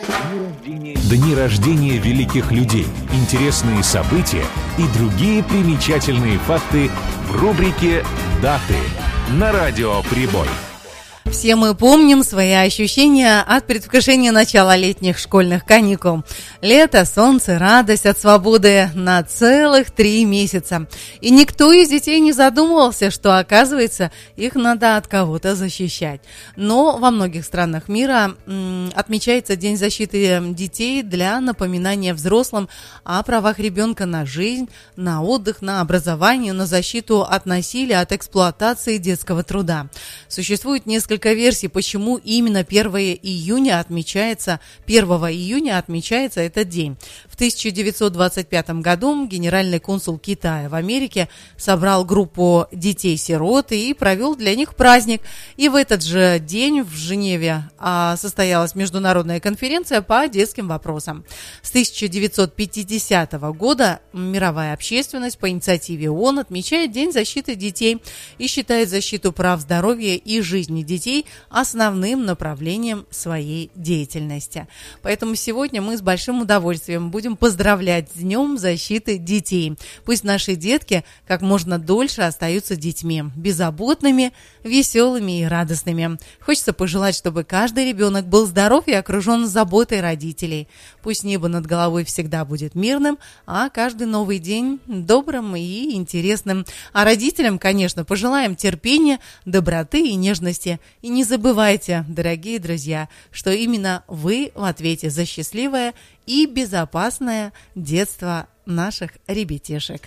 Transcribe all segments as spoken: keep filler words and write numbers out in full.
Дни рождения великих людей, интересные события и другие примечательные факты в рубрике «Даты» на Радио Прибой. Все мы помним свои ощущения от предвкушения начала летних школьных каникул. Лето, солнце, радость от свободы на целых три месяца. И никто из детей не задумывался, что, оказывается, их надо от кого-то защищать. Но во многих странах мира м, отмечается День защиты детей для напоминания взрослым о правах ребенка на жизнь, на отдых, на образование, на защиту от насилия, от эксплуатации детского труда. Существует несколько версий, почему именно первого июня отмечается, первого июня отмечается этот день. В тысяча девятьсот двадцать пятом году генеральный консул Китая в Америке собрал группу детей-сирот и провел для них праздник. И в этот же день в Женеве а, состоялась международная конференция по детским вопросам. С тысяча девятьсот пятидесятого года мировая общественность по инициативе ООН отмечает День защиты детей и считает защиту прав здоровья и жизни детей основным направлением своей деятельности. Поэтому сегодня мы с большим удовольствием будем поздравлять с Днем защиты детей. Пусть наши детки как можно дольше остаются детьми, беззаботными, веселыми и радостными. Хочется пожелать, чтобы каждый ребенок был здоров и окружен заботой родителей. Пусть небо над головой всегда будет мирным, а каждый новый день добрым и интересным. А родителям, конечно, пожелаем терпения, доброты и нежности. И не забывайте, дорогие друзья, что именно вы в ответе за счастливое и безопасное детство наших ребятишек.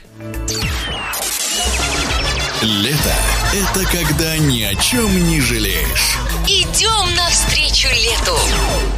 Лето – это когда ни о чем не жалеешь. Идем навстречу лету.